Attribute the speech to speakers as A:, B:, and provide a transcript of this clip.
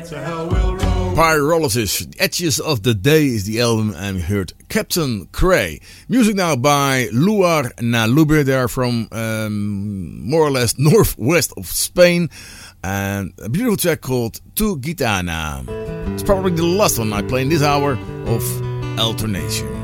A: Pyrolysis, Edges of the Day is the album, and we heard Captain Cray. Music now by Luar Nalube. They are from more or less northwest of Spain, and a beautiful track called Tu Gitana. It's probably the last one I play in this hour of Alternation.